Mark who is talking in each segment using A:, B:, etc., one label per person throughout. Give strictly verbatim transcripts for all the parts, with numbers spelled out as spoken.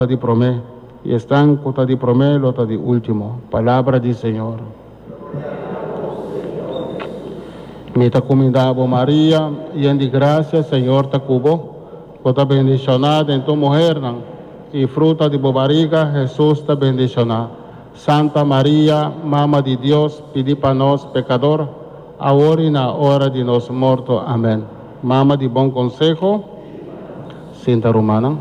A: de promé, y están cota de promé, lota de último. Palabra del Señor. Mita comidabo María, y en de gracia, Señor te cubo, cota bendicionada en tu mujer, y fruta de tu barriga, Jesús te bendicionará. Santa María, Mama de Dios, pidi para nos pecador, ahora y en la hora de nos muertos. Amén. Mama de buen consejo, Santa Romana.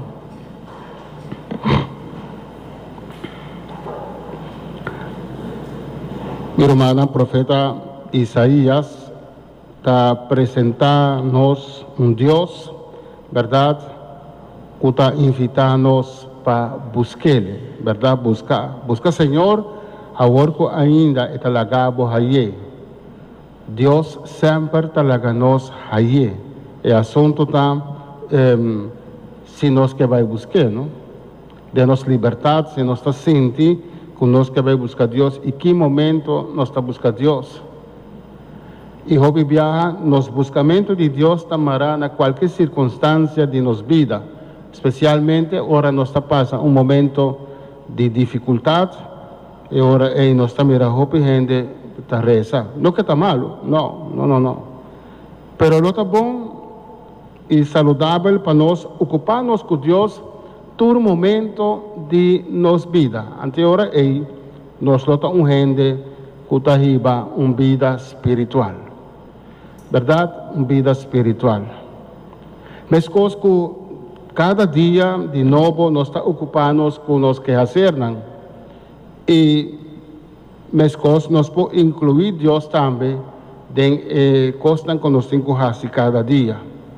A: Mi hermana, profeta Isaías, está presentándonos un Dios, ¿verdad? Que está invitándonos para buscarle, ¿verdad? Buscar, buscar Señor, ahora que ainda está lagado allí. Dios siempre está laganos allí. El asunto está, um, si nos que va a buscar, ¿no? De nos libertad, si nos está sintiendo, que nos que va a buscar Dios, y qué momento nos está buscando Dios. Y hoy viaja, nos buscamiento de Dios tamará en cualquier circunstancia de nos vida, especialmente ahora nos está pasando un momento de dificultad, y ahora eh, nos está mirando gente está reza. No que está malo, no, no, no, no. Pero lo está bueno y saludable para nos ocuparnos con Dios todo momento de nos vida. Ante ahora eh, nos lo está un gente que está arriba una vida espiritual. ¿Verdad? Una vida espiritual. Mas cosas que cada día de nuevo nos está ocupando con los que hacen. Y mas cosas nos puede incluir Dios también en eh, cosas que nos tenemos que hacer cada día.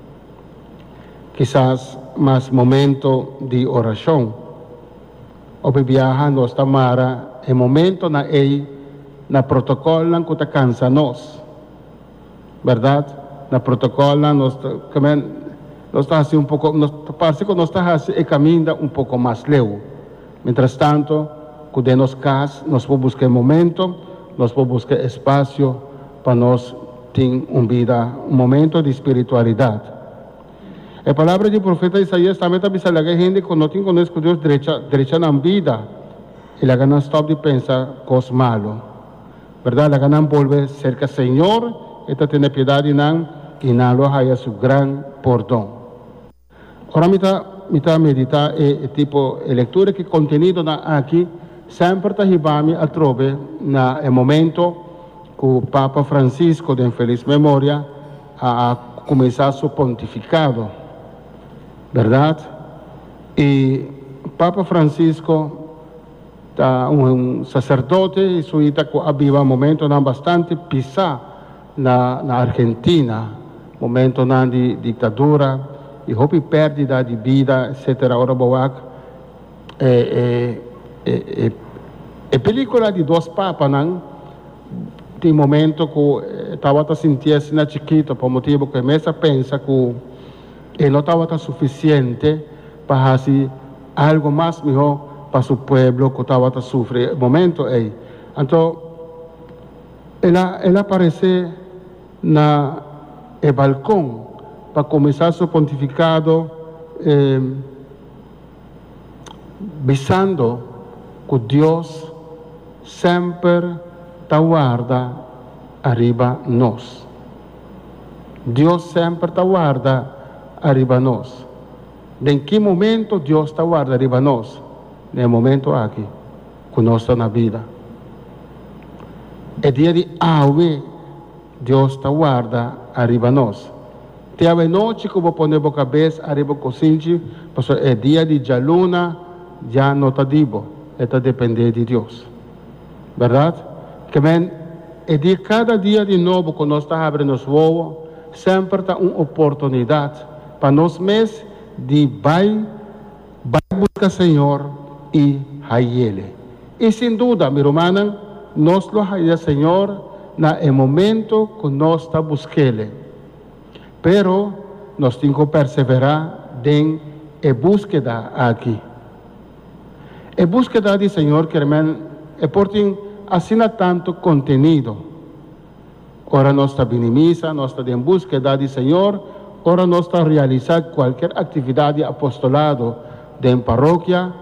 A: Quizás más momento de oración. O viaja nos tamara el momento na ei na protocolo que te cansa nos. ¿Verdad? Na protocolo nos nos está haciendo un poco, nos parece que nos está haciendo el camino un poco más lejos. Mientras tanto, que nos casa, nos podemos buscar momento, nos podemos buscar espacio para nos tener una vida, un momento de espiritualidad. La palabra del profeta Isaías también está diciendo a la gente que no tiene con Dios derecha, derecha en la vida, y la ganan stop de pensar cosas malas. ¿Verdad? La ganan volver cerca del Señor, esta tiene piedad y nan, y nan lo haya su gran perdón. Ahora me está meditando el tipo de lectura que contenido aquí, sempre está arribando a trobe no momento que o Papa Francisco, de feliz memória, a começar seu pontificado, verdade? E Papa Francisco tá um sacerdote e suíta que havia momento não bastante pisar na, na Argentina, momento não de ditadura e houve perda de vida, etcétera. Ora boa, é, é, é, é película de dois papas, não? Tem momento que estava sentindo assim na chiquito, por motivo que mesa pensa que ele não estava suficiente para fazer algo mais melhor para seu povo que estava sofrendo. Momento aí, então ela ela aparece na el balcão para começar seu pontificado, eh, visando que Deus sempre te guarda arriba nós. Deus sempre te guarda arriba nós. Em que momento Deus te guarda arriba nós? No momento aqui, que nós estamos na vida. É dia de ave, Deus te guarda arriba nós. Tem a noite que vou poner a cabeça arriba com o cinto, porque é dia de a luna, já não está dibo. Está depender de Deus. Verdade? Que men, é de cada dia de novo que nós estamos abrindo os olhos, sempre está uma oportunidade para nós mesmos de vai, vai buscar o Senhor e a Ele. E sem dúvida, minha irmã, nós lo haya Senhor no momento que nós estamos buscando. Pero nós temos que perseverar em a búsqueda aqui. A búsqueda do Senhor, que irmão, é por assina tanto conteúdo. Ora nós estamos em missa, nós estamos em búsqueda do Senhor, ora nós estamos realizando qualquer atividade apostolado de paróquia,